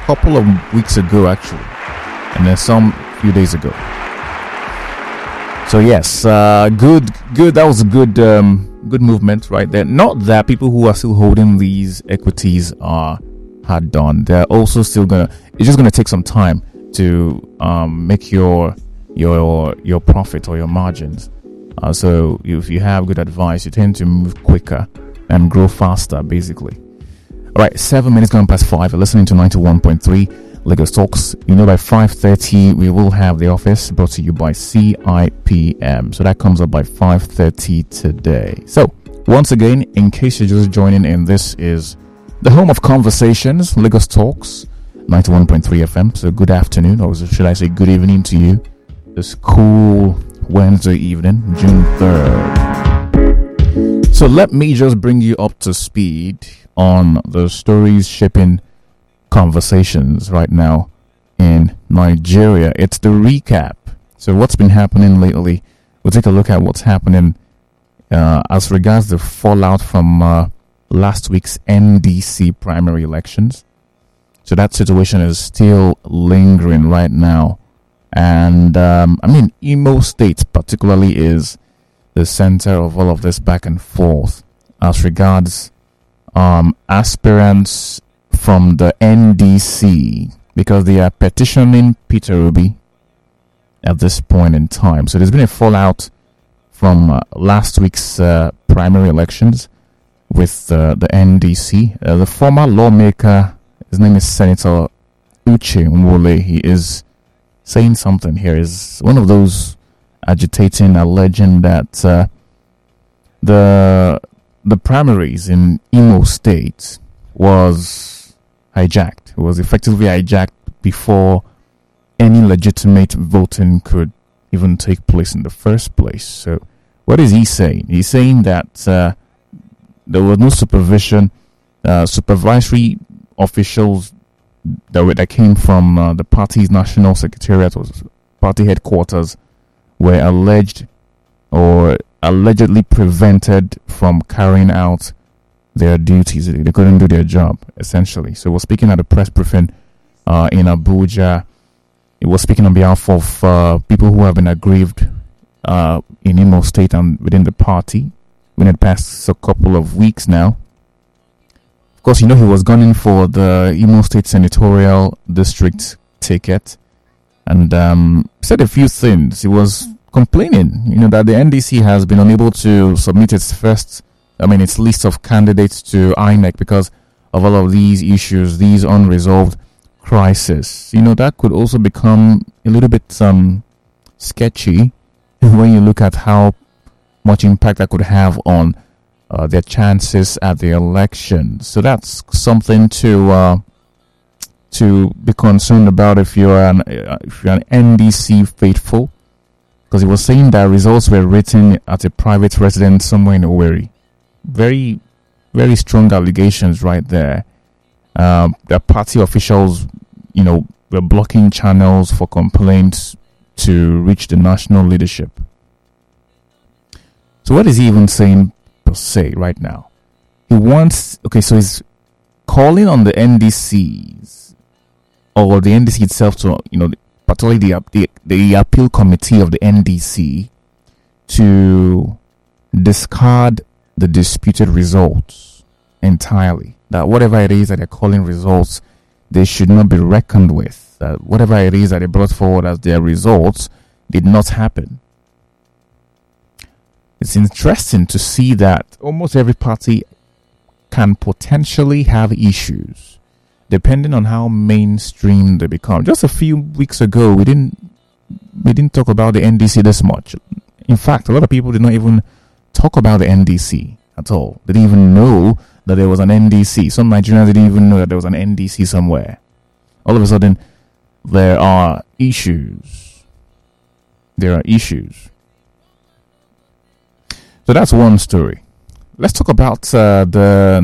couple of weeks ago, actually, and then some few days ago. So yes, good. That was a good movement right there. Not that people who are still holding these equities are hard done. They're also still it's just gonna take some time to make your profit or your margins. So if you have good advice, you tend to move quicker and grow faster, basically. All right, 7 minutes gone past 5. You're listening to 91.3 Lagos Talks. By 5:30 we will have the office, brought to you by CIPM. So that comes up by 5:30 today. So once again, in case you're just joining in, this is the home of conversations, Lagos Talks, 91.3 FM. So good afternoon, or should I say good evening to you this cool Wednesday evening, June 3rd. So let me just bring you up to speed on the stories shaping conversations right now in Nigeria. It's the recap. So what's been happening lately? We'll take a look at what's happening as regards the fallout from last week's NDC primary elections. So that situation is still lingering right now. And Imo State particularly is the center of all of this back and forth as regards aspirants from the NDC, because they are petitioning Peter Obi at this point in time. So there's been a fallout from last week's primary elections with the NDC. The former lawmaker, his name is Senator Uche Nwole. He is saying something here. Is one of those agitating, alleging that the primaries in Imo State was hijacked. It was effectively hijacked before any legitimate voting could even take place in the first place. So what is he saying? He's saying that there was no supervision. Supervisory officials that came from the party's national secretariat, or party headquarters, were allegedly prevented from carrying out their duties. They couldn't do their job, essentially. So we're speaking at a press briefing in Abuja. It was speaking on behalf of people who have been aggrieved in Imo State and within the party within the past a couple of weeks now. Of course, he was gunning for the Imo State senatorial district ticket, and said a few things. He was complaining, that the NDC has been unable to submit its list of candidates to INEC because of all of these issues, these unresolved crises. That could also become a little bit sketchy when you look at how much impact that could have on their chances at the election. So that's something to be concerned about if you're an NDC faithful, because he was saying that results were written at a private residence somewhere in Owerri. Very, very strong allegations right there. The party officials, were blocking channels for complaints to reach the national leadership. So what is he even saying per se right now? So he's calling on the NDCs, or the NDC itself to, particularly the appeal committee of the NDC, to discard the disputed results entirely. That whatever it is that they're calling results, they should not be reckoned with. That whatever it is that they brought forward as their results did not happen. It's interesting to see that almost every party can potentially have issues depending on how mainstream they become. Just a few weeks ago, we didn't talk about the NDC this much. In fact, a lot of people did not even talk about the NDC at all. They didn't even know that there was an NDC. Some Nigerians didn't even know that there was an NDC somewhere. All of a sudden, there are issues. So that's one story. Let's talk about the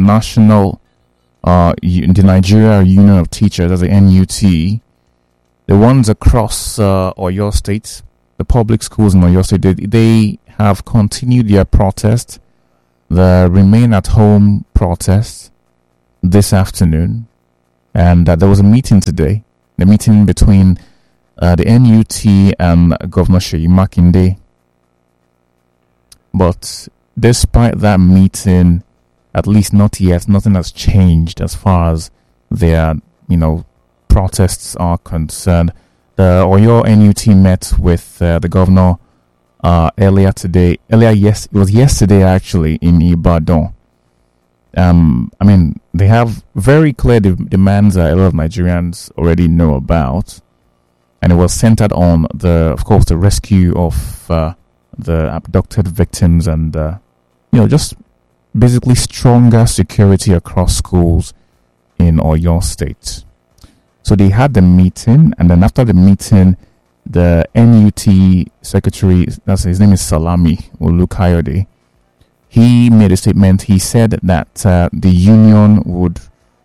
Nigeria Union of Teachers, as the NUT. The ones across Oyo State, the public schools in Oyo State, they have continued their protest, the Remain at Home protest, this afternoon. And there was a meeting today, the meeting between the NUT and Governor Seyi Makinde. But despite that meeting, at least not yet, nothing has changed as far as their, protests are concerned. The Oyo NUT met with the governor earlier today. It was yesterday actually in Ibadan. They have very clear demands that a lot of Nigerians already know about, and it was centered on the rescue of the abducted victims and just basically stronger security across schools in Oyo State. So they had the meeting, and then after the meeting, the NUT secretary, his name is Salami Olukayode, he made a statement. He said that the union would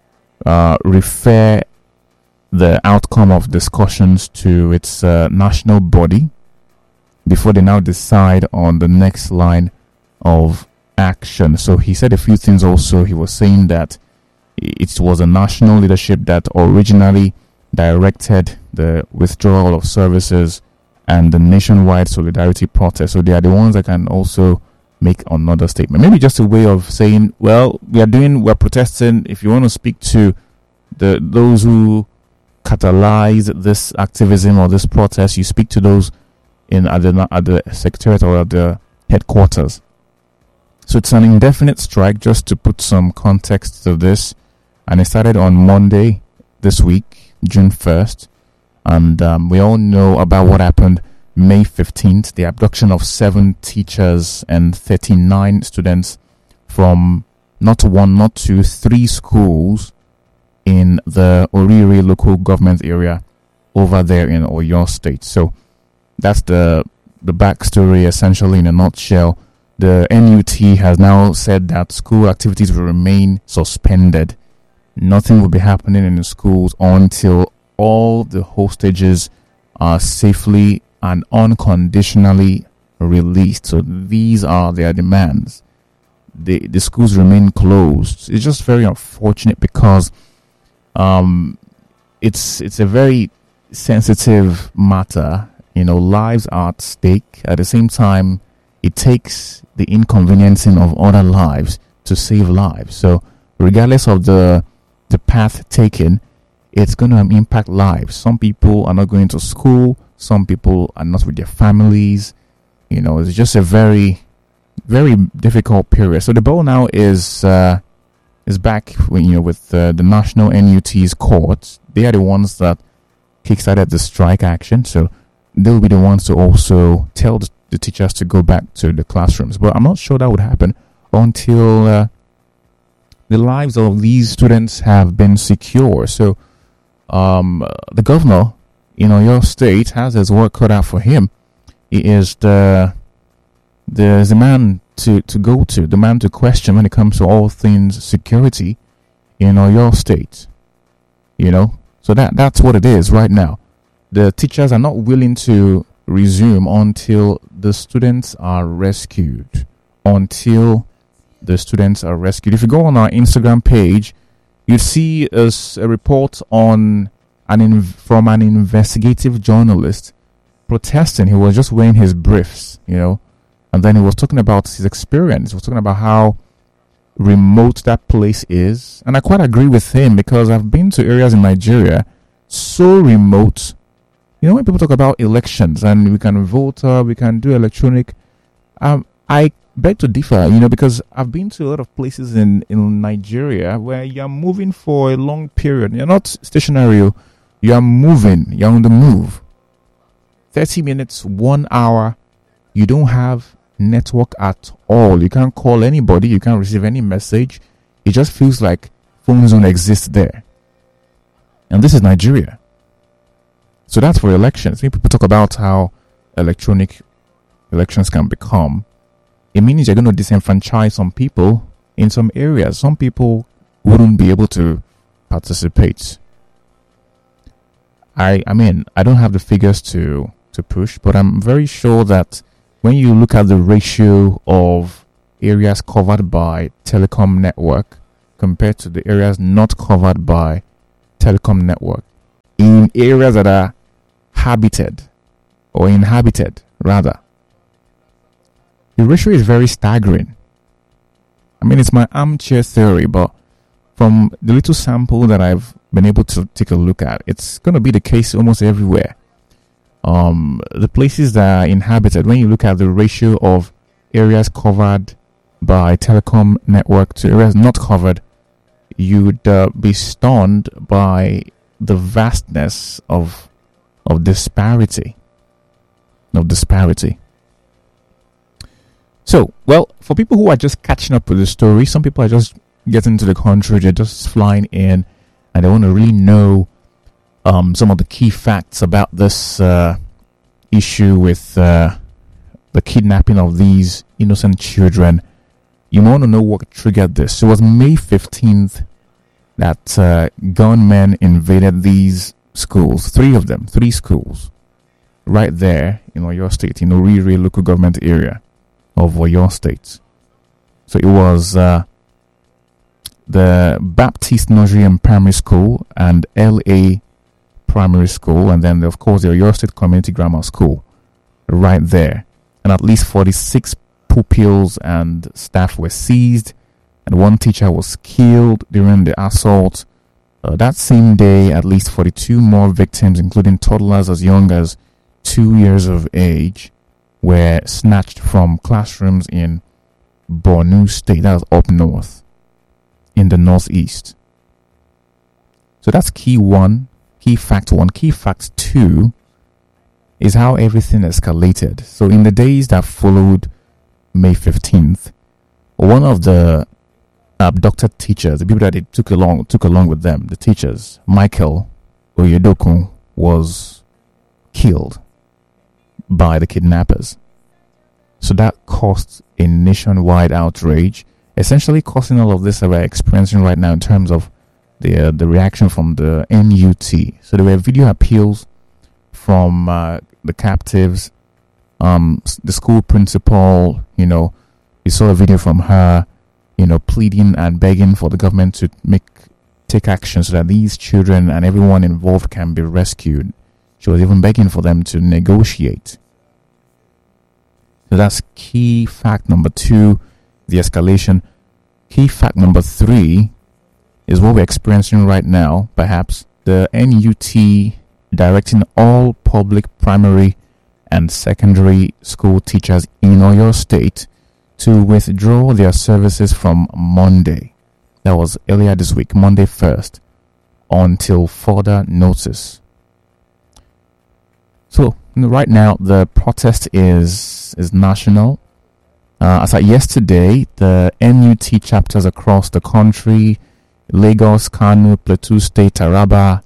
refer the outcome of discussions to its national body before they now decide on the next line of action. So he said a few things also. He was saying that it was a national leadership that originally directed the withdrawal of services and the nationwide solidarity protest. So they are the ones that can also make another statement. Maybe just a way of saying, well, we're protesting. If you want to speak to those who catalyze this activism or this protest, you speak to those at the secretariat or at the headquarters. So it's an indefinite strike, just to put some context to this. And it started on Monday this week, June 1st. And we all know about what happened May 15th, the abduction of 7 teachers and 39 students from not 1, not 2, 3 schools in the Oriri local government area over there in Oyo State. So that's the backstory essentially in a nutshell. The NUT has now said that school activities will remain suspended. Nothing will be happening in the schools until all the hostages are safely and unconditionally released. So these are their demands. The schools remain closed. It's just very unfortunate because it's a very sensitive matter. Lives are at stake. At the same time, it takes the inconveniencing of other lives to save lives. So regardless of the path taken, it's going to impact lives. Some people are not going to school. Some people are not with their families. It's just a very, very difficult period. So the ball now is back with the national NUT's courts. They are the ones that kickstarted the strike action. So they'll be the ones to also tell the teachers to go back to the classrooms. But I'm not sure that would happen until the lives of these students have been secure. So the governor in Oyo State has his work cut out for him. He is the man to go to, the man to question when it comes to all things security in Oyo State. So that's what it is right now. The teachers are not willing to resume until the students are rescued. If you go on our Instagram page, you see a report on from an investigative journalist protesting. He was just wearing his briefs, and then he was talking about his experience. He was talking about how remote that place is. And I quite agree with him, because I've been to areas in Nigeria so remote. When people talk about elections and we can vote, we can do electronic, I beg to differ, because I've been to a lot of places in Nigeria where you're moving for a long period. You're not stationary. You're moving. You're on the move. 30 minutes, 1 hour, you don't have network at all. You can't call anybody. You can't receive any message. It just feels like phones don't exist there. And this is Nigeria. So that's for elections. When people talk about how electronic elections can become, it means you're going to disenfranchise some people in some areas. Some people wouldn't be able to participate. I don't have the figures to push, but I'm very sure that when you look at the ratio of areas covered by telecom network compared to the areas not covered by telecom network in areas that are habited or inhabited rather. The ratio is very staggering. I mean, it's my armchair theory, but from the little sample that I've been able to take a look at, it's going to be the case almost everywhere. The places that are inhabited, when you look at the ratio of areas covered by telecom network to areas not covered, you'd be stunned by the vastness of disparity. So, well, for people who are just catching up with the story, some people are just getting to the country, they're just flying in, and they want to really know some of the key facts about this issue with the kidnapping of these innocent children. You want to know what triggered this. It was May 15th that gunmen invaded these schools, three schools, right there in Oyo State, in Orire local government area of Oyo State. So it was the Baptist Nursery and Primary School and LA Primary School, and then of course the Oyo State Community Grammar School right there. And at least 46 pupils and staff were seized, and one teacher was killed during the assault. That same day, at least 42 more victims, including toddlers as young as 2 years of age, were snatched from classrooms in Borno State, that was up north, in the northeast. So that's key one, key fact one. Key fact two is how everything escalated. So in the days that followed May 15th, one of the abducted teachers, the people that they took along with them, the teachers, Michael Oyedokun, was killed by the kidnappers. So that caused a nationwide outrage, essentially causing all of this that we're experiencing right now in terms of the reaction from the NUT. So there were video appeals from the captives, the school principal, you saw a video from her, pleading and begging for the government to take action so that these children and everyone involved can be rescued. She was even begging for them to negotiate. So that's key fact number two, the escalation. Key fact number three is what we're experiencing right now, perhaps. The NUT directing all public primary and secondary school teachers in Oyo State to withdraw their services from Monday. That was earlier this week, Monday 1st, until further notice. So right now the protest is national. As at yesterday, the NUT chapters across the country, Lagos, Kano, Plateau State, Taraba,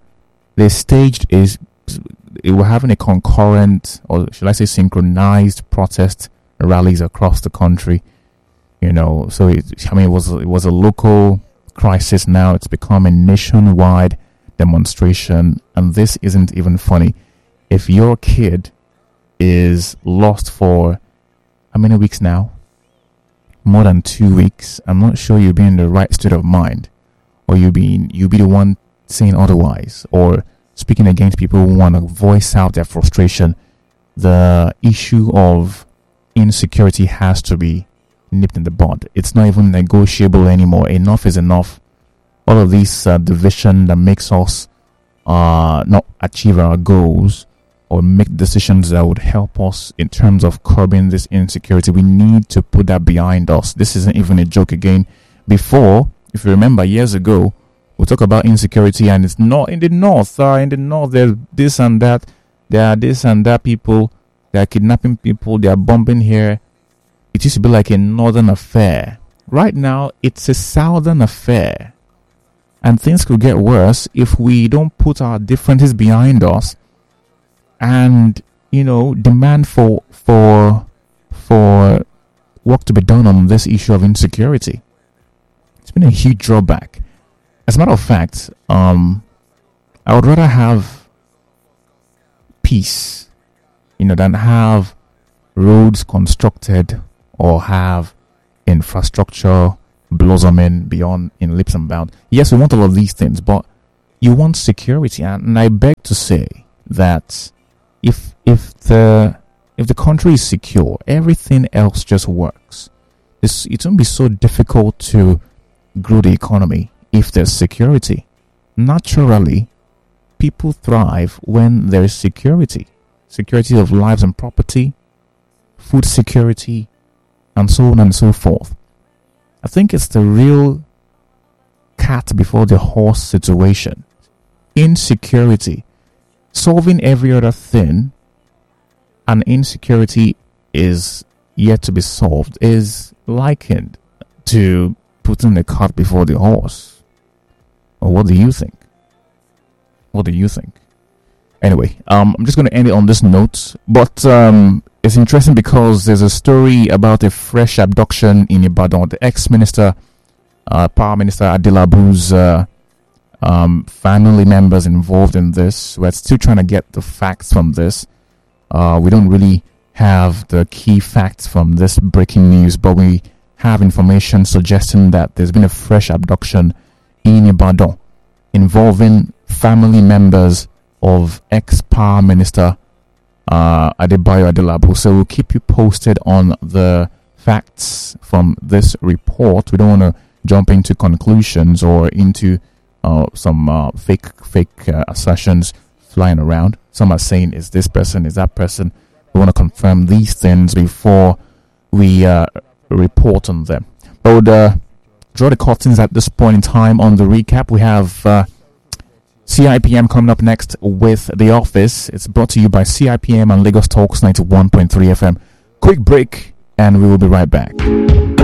they were having a concurrent, or should I say synchronized protest rallies across the country. So it was a local crisis. Now it's become a nationwide demonstration, and this isn't even funny. If your kid is lost for how many weeks now? More than 2 weeks. I'm not sure you'll be in the right state of mind, or you'll be the one saying otherwise, or speaking against people who want to voice out their frustration. The issue of insecurity has to be nipped in the bud. It's not even negotiable anymore. Enough is enough. All of this division that makes us not achieve our goals or make decisions that would help us in terms of curbing this insecurity, we need to put that behind us. This isn't even a joke again. Before, if you remember, years ago, we talk about insecurity, and it's not in the north. In the north, there's this and that. There are this and that people. They are kidnapping people. They are bombing here. It used to be like a northern affair. Right now, it's a southern affair. And things could get worse if we don't put our differences behind us and, demand for work to be done on this issue of insecurity. It's been a huge drawback. As a matter of fact, I would rather have peace, than have roads constructed or have infrastructure blossoming beyond in leaps and bounds. Yes, we want all of these things, but You want security, and I beg to say that if the country is secure, everything else just works. It won't be so difficult to grow the economy if there's security. Naturally, people thrive when there is security of lives and property, food security, and so on and so forth. I think it's the real cat before the horse situation. Insecurity, solving every other thing, and insecurity is yet to be solved, is likened to putting the cart before the horse. Or what do you think? What do you think? Anyway, I'm just going to end it on this note, but it's interesting because there's a story about a fresh abduction in Ibadan. The ex-minister, Power Minister Adilabu's family members involved in this. We're still trying to get the facts from this. We don't really have the key facts from this breaking news, but we have information suggesting that there's been a fresh abduction in Ibadan involving family members of ex-Power Minister Adebayo Adelabu. So we'll keep you posted on the facts from this report. We don't want to jump into conclusions or into some fake assertions flying around. Some are saying, is this person, is that person? We want to confirm these things before we report on them. But we'll draw the curtains at this point in time on the recap. We have CIPM coming up next with The Office. It's brought to you by CIPM and Lagos Talks 91.3 FM. Quick break, and we will be right back.